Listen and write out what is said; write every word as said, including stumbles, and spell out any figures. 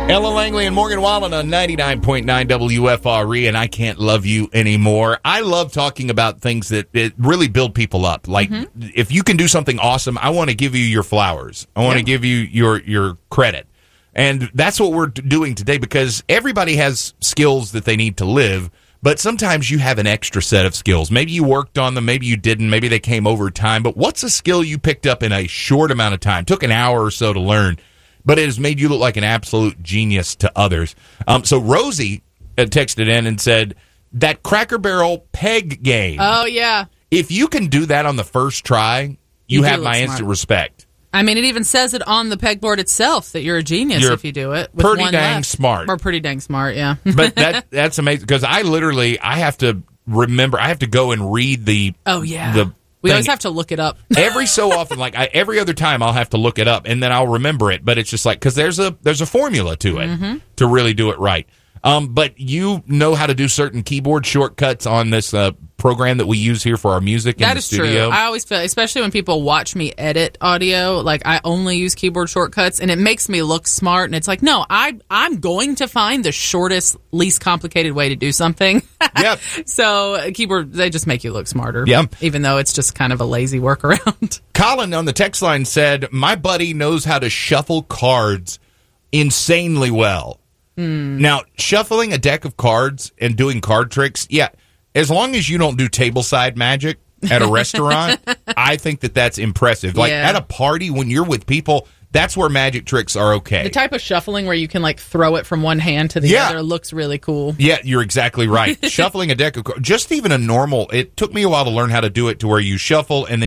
Ella Langley and Morgan Wallen on ninety-nine point nine W F R E, and I Can't Love You Anymore. I love talking about things that, that really build people up. Like, mm-hmm. if you can do something awesome, I want to give you your flowers. I want to yeah. give you your, your credit. And that's what we're doing today, because everybody has skills that they need to live, but sometimes you have an extra set of skills. Maybe you worked on them, maybe you didn't, maybe they came over time, but what's a skill you picked up in a short amount of time? Took an hour or so to learn, but it has made you look like an absolute genius to others. Um, so Rosie texted in and said, that Cracker Barrel peg game. Oh, yeah. If you can do that on the first try, you, you have my smart. instant respect. I mean, it even says it on the pegboard itself that you're a genius you're if you do it. With pretty one dang left. smart. Or pretty dang smart, yeah. But that that's amazing, because I literally, I have to remember, I have to go and read the... Oh, yeah. The we thing. always have to look it up. Every so often, like I, every other time, I'll have to look it up, and then I'll remember it. But it's just like, because there's a there's a formula to it mm-hmm. to really do it right. Um, but you know how to do certain keyboard shortcuts on this uh, program that we use here for our music in that the is studio. True. I always feel, especially when people watch me edit audio, like I only use keyboard shortcuts, and it makes me look smart. And it's like, no, I I'm going to find the shortest, least complicated way to do something. Yep. So keyboard, they just make you look smarter. Yep. Even though it's just kind of a lazy workaround. Colin on the text line said, my buddy knows how to shuffle cards insanely well. Mm. Now, shuffling a deck of cards and doing card tricks, yeah, as long as you don't do tableside magic at a restaurant, I think that that's impressive. Like, yeah. at a party, when you're with people, that's where magic tricks are okay. The type of shuffling where you can, like, throw it from one hand to the yeah. other looks really cool. Yeah, you're exactly right. Shuffling a deck of cards, just even a normal, it took me a while to learn how to do it to where you shuffle and then